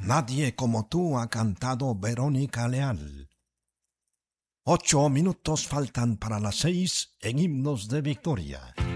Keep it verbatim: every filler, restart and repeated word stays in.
Nadie como tú ha cantado Verónica Leal. Ocho minutos faltan para las seis en Himnos de Victoria.